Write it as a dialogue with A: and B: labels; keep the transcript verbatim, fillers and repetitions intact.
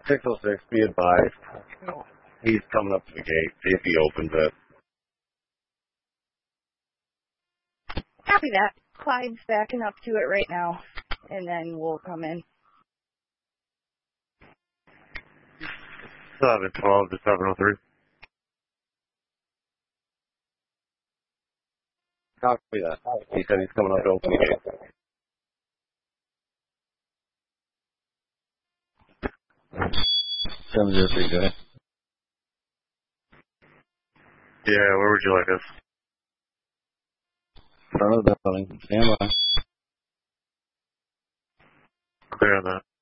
A: six oh six, be advised. He's coming up to the gate. See if he opens it.
B: Copy that. Clyde's backing up to it right now, and then we'll come in.
A: seven twelve to seven oh three. Copy that. He said he's coming up to open the gate.
C: seven zero three, go ahead.
A: Yeah, where would you like us?
C: Front of the building. Stand by.
A: Clear on that.